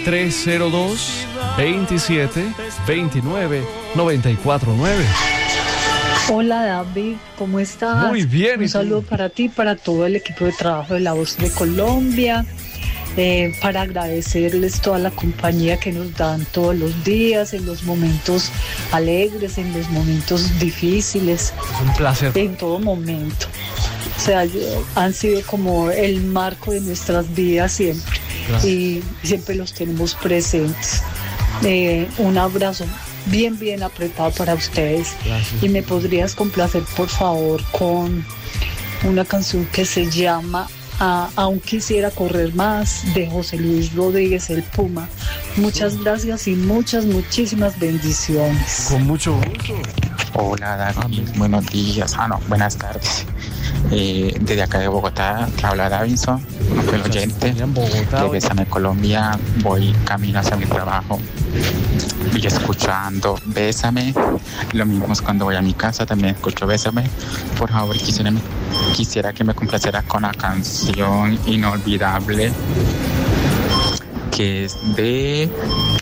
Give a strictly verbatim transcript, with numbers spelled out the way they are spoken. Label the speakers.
Speaker 1: tres cero dos, veintisiete, veintinueve, noventa y cuatro nueve.
Speaker 2: Hola David, ¿cómo estás?
Speaker 1: Muy bien.
Speaker 2: Un saludo para ti, para todo el equipo de trabajo de La Voz de Colombia, eh, para agradecerles toda la compañía que nos dan todos los días, en los momentos alegres, en los momentos difíciles.
Speaker 1: Es un placer.
Speaker 2: En todo momento. O sea, han sido como el marco de nuestras vidas siempre. Gracias. Y siempre los tenemos presentes. Eh, un abrazo bien, bien apretado para ustedes. Gracias. Y me podrías complacer, por favor, con una canción que se llama a, Aún quisiera correr más, de José Luis Rodríguez, el Puma. Muchas gracias y muchas, muchísimas bendiciones.
Speaker 1: Con mucho gusto.
Speaker 3: Hola, David. Buenos días. Ah, no, buenas tardes. Eh, desde acá de Bogotá, te habla Davinson, el oyente de Bésame Colombia. Voy camino hacia mi trabajo y escuchando Bésame. Lo mismo es cuando voy a mi casa, también escucho Bésame. Por favor, quisiera, quisiera que me complaciera con la canción Inolvidable, que es de